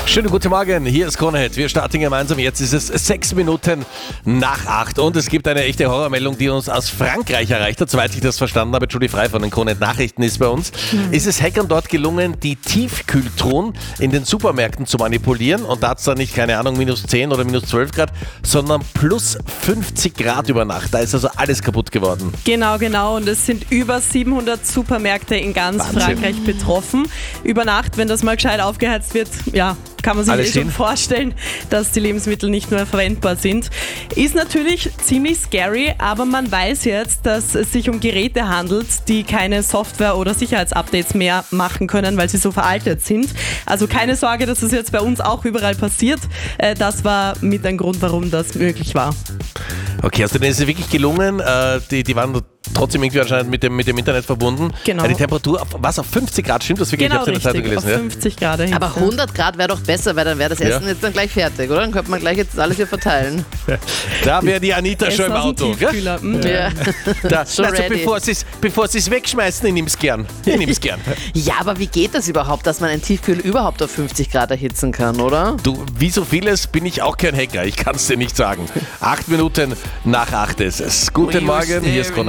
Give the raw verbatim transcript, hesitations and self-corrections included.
Schönen guten Morgen, hier ist Krone-Hit. Wir starten gemeinsam. Jetzt ist es sechs Minuten nach acht und es gibt eine echte Horrormeldung, die uns aus Frankreich erreicht hat. Soweit ich das verstanden habe, Judy Frei von den Krone-Hit-Nachrichten ist bei uns. Mhm. Ist es Hackern dort gelungen, die Tiefkühltruhen in den Supermärkten zu manipulieren und da hat es dann nicht, keine Ahnung, minus zehn oder minus zwölf Grad, sondern plus fünfzig Grad über Nacht. Da ist also alles kaputt geworden. Genau, genau. Und es sind über siebenhundert Supermärkte in ganz Wahnsinn. Frankreich betroffen. Über Nacht, wenn das mal gescheit aufgeheizt wird, ja, kann man sich Alles eh schon hin? vorstellen, dass die Lebensmittel nicht mehr verwendbar sind. Ist natürlich ziemlich scary, aber man weiß jetzt, dass es sich um Geräte handelt, die keine Software- oder Sicherheitsupdates mehr machen können, weil sie so veraltet sind. Also keine Sorge, dass es jetzt bei uns auch überall passiert. Äh, Das war mit ein Grund, warum das möglich war. Okay, also denen ist es wirklich gelungen. Äh, die, die waren trotzdem irgendwie anscheinend mit dem, mit dem Internet verbunden. Genau. Äh, die Temperatur, auf, was, auf fünfzig Grad stimmt? Das wirklich, Genau, ich habe es in der richtig, Zeitung auf gelesen. fünfzig Grad erhitzt, Aber ja. hundert Grad wäre doch besser, weil dann wäre das Essen Ja. jetzt dann gleich fertig, oder? Dann könnte man gleich jetzt alles hier verteilen. Ja. Da wäre die Anita Essen schon im aus dem Auto. Gell? Tiefkühler, mm. Ja, Da, Schon also ready. bevor sie es bevor sie's wegschmeißen, ich nehme es gern. Ich nehme es gern. ja, aber wie geht das überhaupt, dass man ein Tiefkühl überhaupt auf fünfzig Grad erhitzen kann, oder? Du, wie so vieles bin ich auch kein Hacker. Ich kann es dir nicht sagen. Acht Minuten nach acht ist es. Guten Morgen, hier ist Krone.